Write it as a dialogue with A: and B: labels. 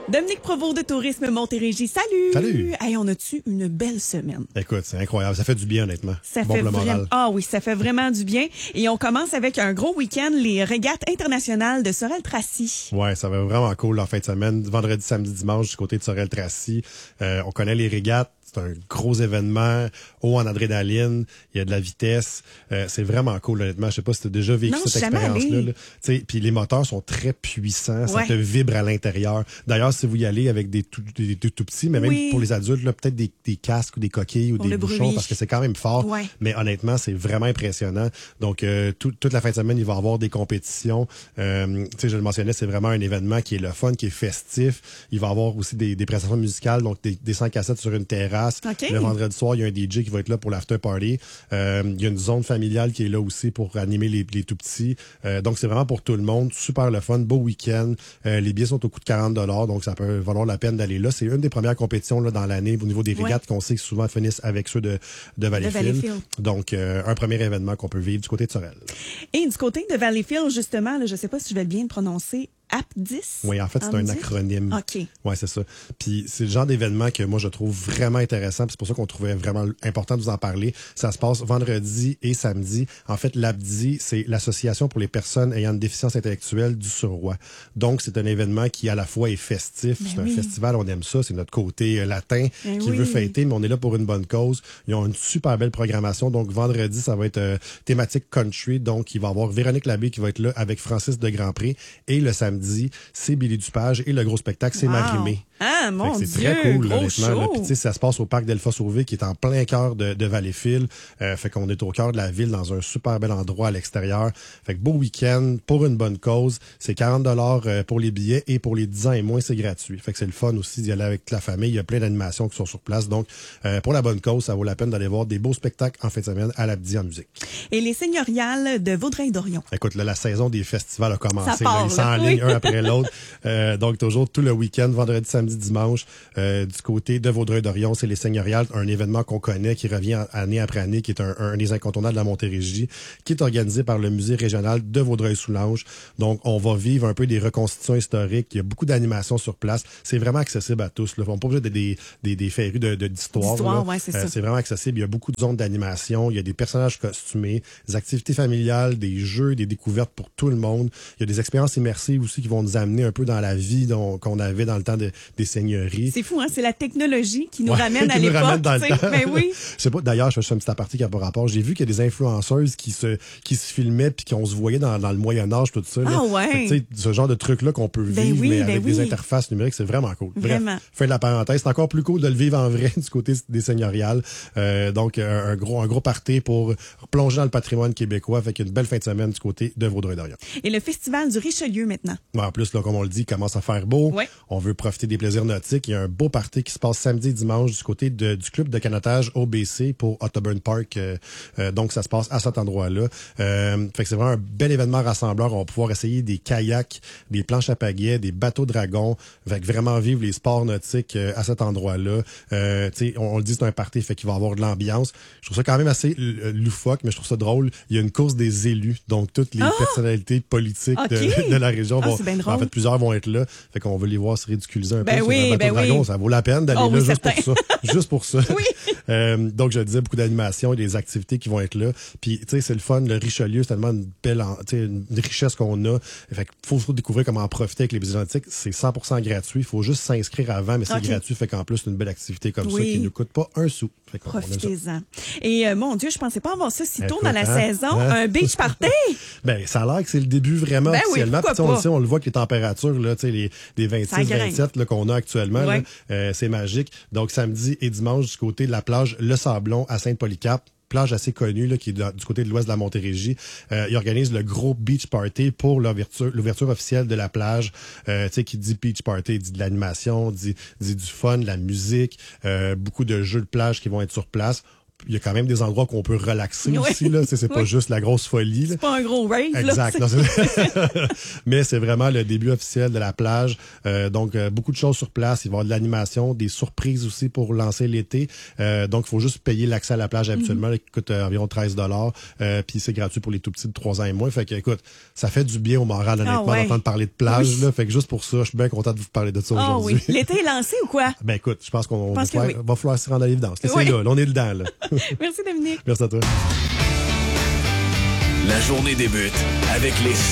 A: Dominique Provost de Tourisme Montérégie, salut!
B: Salut!
A: Hey, on a-tu une belle semaine?
B: Écoute, c'est incroyable. Ça fait du bien, honnêtement.
A: Ça
B: bon
A: fait
B: pour le moral.
A: Ah oui, ça fait vraiment du bien. Et on commence avec un gros week-end, les régates internationales de Sorel-Tracy.
B: Ouais, ça va vraiment cool en fin de semaine. Vendredi, samedi, dimanche, du côté de Sorel-Tracy. On connaît les régates. C'est un gros événement, haut en adrénaline, il y a de la vitesse. C'est vraiment cool, honnêtement. Je sais pas si tu as déjà vécu cette expérience-là. Puis les moteurs sont très puissants, ça te vibre à l'intérieur. D'ailleurs, si vous y allez avec des tout petits, mais même pour les adultes, là, peut-être des casques ou des coquilles ou des bouchons, parce que c'est quand même fort. Ouais. Mais honnêtement, c'est vraiment impressionnant. Donc, toute la fin de semaine, il va y avoir des compétitions. Je le mentionnais, c'est vraiment un événement qui est le fun, qui est festif. Il va y avoir aussi des prestations musicales, donc des 100 cassettes sur une terrasse. Okay. Le vendredi soir, il y a un DJ qui va être là pour l'after party. Il y a une zone familiale qui est là aussi pour animer les tout petits. Donc, c'est vraiment pour tout le monde. Super le fun, beau week-end. Les billets sont au coût de 40 $, donc ça peut valoir la peine d'aller là. C'est une des premières compétitions là, dans l'année au niveau des régates qu'on sait que souvent finissent avec ceux de Valleyfield. Donc, un premier événement qu'on peut vivre du côté de Sorel.
A: Et du côté de Valleyfield, justement, là, je ne sais pas si je vais bien le prononcer, AP10?
B: Oui, en fait, c'est un acronyme.
A: OK.
B: Oui, c'est ça. Puis c'est le genre d'événement que moi, je trouve vraiment intéressant. Puis c'est pour ça qu'on trouvait vraiment important de vous en parler. Ça se passe vendredi et samedi. En fait, l'APDI, c'est l'Association pour les personnes ayant une déficience intellectuelle du Surroi. Donc, c'est un événement qui, à la fois, est festif. C'est un festival, on aime ça. C'est notre côté latin qui veut fêter, mais on est là pour une bonne cause. Ils ont une super belle programmation. Donc, vendredi, ça va être thématique country. Donc, il va y avoir Véronique Labbé qui va être là avec Francis de Grandpré. Et le samedi, c'est Billy Dupage et le gros spectacle, c'est Marimé.
A: Ah, mon Dieu!
B: C'est très cool,
A: gros
B: honnêtement. Puis, ça se passe au parc Delphos-Sauvé, qui est en plein cœur de Valleyfield. Fait qu'on est au cœur de la ville, dans un super bel endroit à l'extérieur. Fait que beau week-end, pour une bonne cause. C'est 40 $ pour les billets et pour les 10 ans et moins, c'est gratuit. Fait que c'est le fun aussi d'y aller avec la famille. Il y a plein d'animations qui sont sur place. Donc, pour la bonne cause, ça vaut la peine d'aller voir des beaux spectacles en fin de semaine à l'Abdi en musique.
A: Et les seigneuriales de Vaudreuil-Dorion.
B: Écoute, là, la saison des festivals a commencé.
A: Ça part,
B: ils s'enlignent un après l'autre. Donc, toujours tout le week-end, vendredi, samedi, dimanche, du côté de Vaudreuil-Dorion, c'est les seigneuriales, un événement qu'on connaît, qui revient année après année, qui est un des incontournables de la Montérégie, qui est organisé par le musée régional de Vaudreuil-Soulanges. Donc, on va vivre un peu des reconstitutions historiques. Il y a beaucoup d'animations sur place. C'est vraiment accessible à tous. Là. On n'a pas besoin des férus d'histoire. C'est vraiment accessible. Il y a beaucoup de zones d'animation. Il y a des personnages costumés, des activités familiales, des jeux, des découvertes pour tout le monde. Il y a des expériences immersives aussi qui vont nous amener un peu dans la vie qu'on avait dans le temps des seigneuries.
A: C'est fou, hein? C'est la technologie qui nous ramène à l'époque. Mais oui.
B: Je sais pas, d'ailleurs, je fais un petit aparté qui a pas rapport. J'ai vu qu'il y a des influenceuses qui se filmaient puis qu'on se voyait dans le Moyen-Âge, tout ça.
A: Ah ouais.
B: Fait que, ce genre de truc-là qu'on peut vivre, mais avec des interfaces numériques, c'est vraiment cool.
A: Vraiment.
B: Bref, fin de la parenthèse. C'est encore plus cool de le vivre en vrai du côté des seigneuriales. Donc, un gros party pour plonger dans le patrimoine québécois. Fait une belle fin de semaine du côté de Vaudreuil-Dorion.
A: Et le festival du Richelieu maintenant.
B: En plus, là, comme on le dit, il commence à faire beau.
A: Ouais.
B: On veut profiter des plaisirs nautiques. Il y a un beau party qui se passe samedi et dimanche du côté du club de canotage OBC pour Ottoburn Park. Donc, ça se passe à cet endroit-là. Fait que c'est vraiment un bel événement rassembleur. On va pouvoir essayer des kayaks, des planches à pagaie, des bateaux dragons. Fait que vraiment vivre les sports nautiques à cet endroit-là. On le dit, c'est un party, fait qu'il va y avoir de l'ambiance. Je trouve ça quand même assez loufoque, mais je trouve ça drôle. Il y a une course des élus. Donc, toutes les personnalités politiques de la région vont... En fait, plusieurs vont être là. Fait qu'on veut les voir se ridiculiser un peu sur un bateau dragon. Ça vaut la peine d'aller là juste pour ça. Juste pour ça.
A: Oui.
B: Donc, je disais, beaucoup d'animations et des activités qui vont être là. Puis, tu sais, c'est le fun. Le Richelieu, c'est tellement une belle, une richesse qu'on a. Fait qu'il faut découvrir comment en profiter avec les plaisirs nautiques. C'est 100% gratuit. Il faut juste s'inscrire avant, mais c'est gratuit. Fait qu'en plus, c'est une belle activité comme ça qui ne coûte pas un sou.
A: Profitez-en. Et mon Dieu, je pensais pas avoir ça si tôt dans la saison. Un beach party!
B: Ben, ça a l'air que c'est le début vraiment officiellement. Puis, on le voit que les températures, là, tu sais, les 26-27 qu'on a actuellement, là, c'est magique. Donc, samedi et dimanche, du côté de la plage Le Sablon à Sainte-Polycarpe, plage assez connue là, qui est du côté de l'ouest de la Montérégie. Ils organisent le gros beach party pour l'ouverture officielle de la plage. Tu sais, qui dit beach party, dit de l'animation, dit du fun, de la musique, beaucoup de jeux de plage qui vont être sur place. il y a quand même des endroits qu'on peut relaxer
A: Ouais.
B: aussi, là. C'est pas juste la grosse folie, là.
A: C'est pas un gros rave,
B: Exact.
A: là.
B: Non, mais c'est vraiment le début officiel de la plage. Donc, beaucoup de choses sur place. Il va y avoir de l'animation, des surprises aussi pour lancer l'été. Donc, il faut juste payer l'accès à la plage habituellement, qui coûte environ 13 $. Puis c'est gratuit pour les tout petits de 3 ans et moins. Fait que, écoute, ça fait du bien au moral, honnêtement,
A: ouais.
B: d'entendre parler de plage.
A: Oui.
B: Là. Fait que juste pour ça, je suis bien content de vous parler de ça
A: Ah
B: aujourd'hui.
A: oui. L'été est lancé ou quoi?
B: Ben écoute, je pense qu'on
A: pense que oui.
B: va falloir s'y rendre à l'évidence. C'est
A: Oui.
B: là, on est dedans. Là.
A: Merci, Dominique.
B: Merci à toi.
C: La journée débute avec les